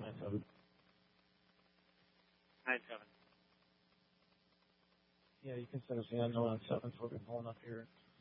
97. 97. Yeah, you can set us the unknown on 7, so we'll be pulling up here.